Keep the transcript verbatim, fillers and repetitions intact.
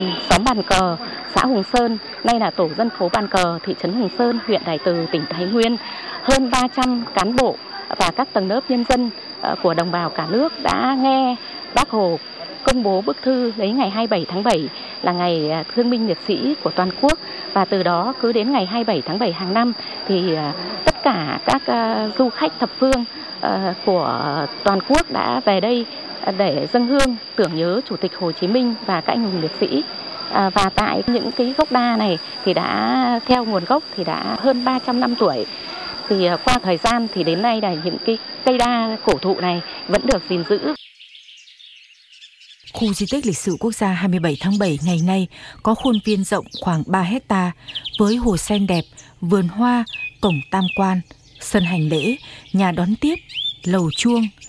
Xóm Bàn Cờ, xã Hùng Sơn, nay là tổ dân phố Bàn Cờ, thị trấn Hùng Sơn, huyện Đại Từ, tỉnh Thái Nguyên. Hơn ba trăm cán bộ và các tầng lớp nhân dân của đồng bào cả nước đã nghe Bác Hồ công bố bức thư lấy ngày hai mươi bảy tháng bảy là ngày thương binh liệt sĩ của toàn quốc, và từ đó cứ đến ngày hai mươi bảy tháng bảy hàng năm thì tất cả các du khách thập phương của toàn quốc đã về đây để dâng hương tưởng nhớ Chủ tịch Hồ Chí Minh và các anh hùng liệt sĩ. À, và tại những cái gốc đa này thì đã theo nguồn gốc thì đã hơn ba trăm năm tuổi. Thì qua thời gian thì đến nay là những cái cây đa cổ thụ này vẫn được gìn giữ. Khu di tích lịch sử quốc gia hai mươi bảy tháng bảy ngày nay có khuôn viên rộng khoảng ba hecta với hồ sen đẹp, vườn hoa, cổng tam quan, sân hành lễ, nhà đón tiếp, lầu chuông,